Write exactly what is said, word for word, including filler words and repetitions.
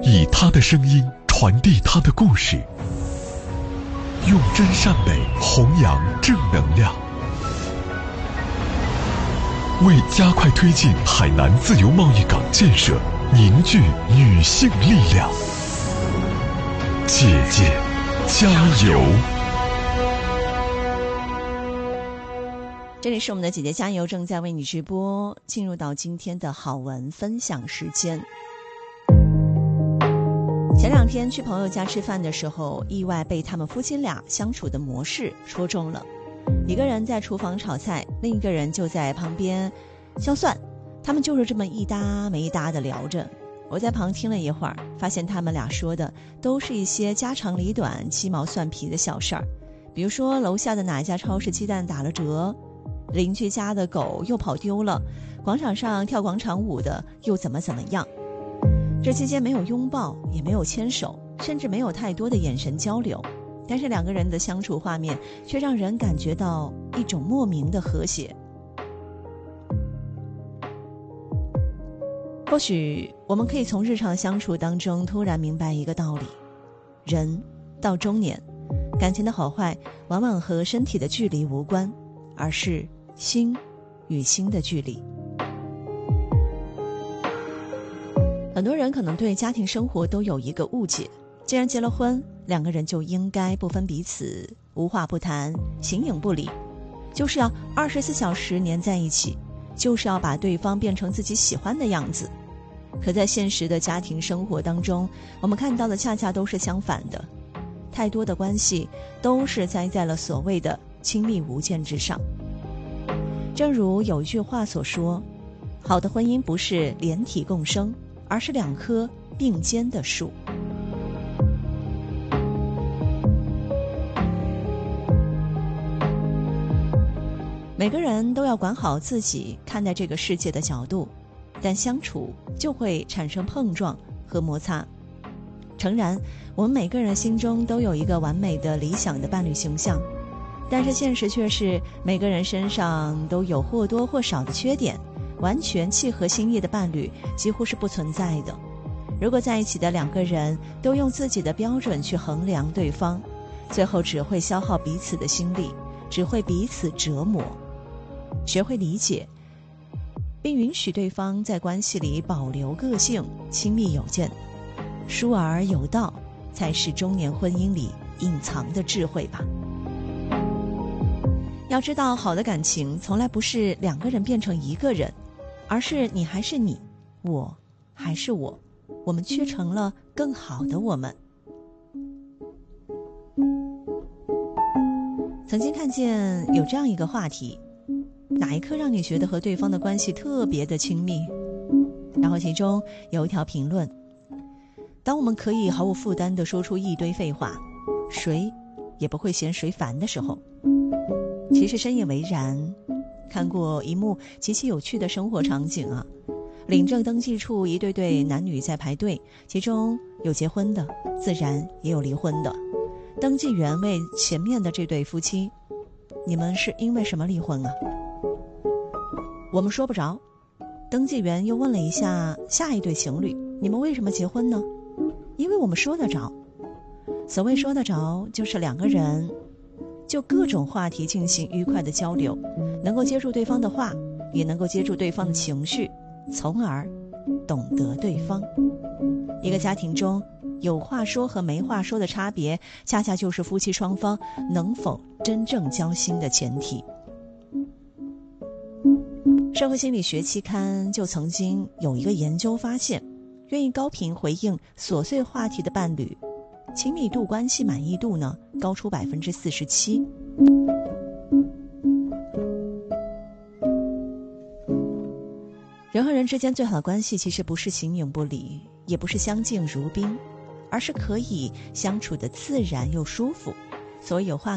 以他的声音传递他的故事，用真善美弘扬正能量，为加快推进海南自由贸易港建设凝聚女性力量。姐姐加油！ 这里是我们的姐姐加油，正在为你直播。进入到今天的好文分享时间。前两天去朋友家吃饭的时候，意外被他们夫妻俩相处的模式说中了。一个人在厨房炒菜，另一个人就在旁边削蒜，他们就是这么一搭没一搭的聊着。我在旁听了一会儿，发现他们俩说的都是一些家长里短、鸡毛蒜皮的小事儿，比如说楼下的哪一家超市鸡蛋打了折，邻居家的狗又跑丢了，广场上跳广场舞的又怎么怎么样。这期间没有拥抱，也没有牵手，甚至没有太多的眼神交流，但是两个人的相处画面却让人感觉到一种莫名的和谐。或许我们可以从日常相处当中突然明白一个道理，人到中年，感情的好坏往往和身体的距离无关，而是心与心的距离。很多人可能对家庭生活都有一个误解，既然结了婚，两个人就应该不分彼此，无话不谈，形影不离，就是要二十四小时黏在一起，就是要把对方变成自己喜欢的样子。可在现实的家庭生活当中，我们看到的恰恰都是相反的，太多的关系都是栽在了所谓的亲密无间之上。正如有一句话所说，好的婚姻不是连体共生，而是两棵并肩的树。每个人都要管好自己看待这个世界的角度，但相处就会产生碰撞和摩擦。诚然，我们每个人心中都有一个完美的理想的伴侣形象，但是现实却是每个人身上都有或多或少的缺点，完全契合心意的伴侣几乎是不存在的。如果在一起的两个人都用自己的标准去衡量对方，最后只会消耗彼此的心力，只会彼此折磨。学会理解，并允许对方在关系里保留个性，亲密有间，疏而有道，才是中年婚姻里隐藏的智慧吧。要知道，好的感情从来不是两个人变成一个人，而是你还是你，我还是我，我们却成了更好的我们。曾经看见有这样一个话题，哪一刻让你觉得和对方的关系特别的亲密？然后其中有一条评论，当我们可以毫无负担地说出一堆废话，谁也不会嫌谁烦的时候，其实深以为然。看过一幕极其有趣的生活场景啊，领证登记处一对对男女在排队，其中有结婚的，自然也有离婚的。登记员问前面的这对夫妻，你们是因为什么离婚啊？我们说不着。登记员又问了一下下一对情侣，你们为什么结婚呢？因为我们说得着。所谓说得着，就是两个人就各种话题进行愉快的交流，能够接住对方的话，也能够接住对方的情绪，从而懂得对方。一个家庭中有话说和没话说的差别，恰恰就是夫妻双方能否真正交心的前提。社会心理学期刊就曾经有一个研究发现，愿意高频回应琐碎话题的伴侣，亲密度、关系满意度呢高出百分之四十七。人和人之间最好的关系，其实不是形影不离，也不是相敬如宾，而是可以相处的自然又舒服。所以有话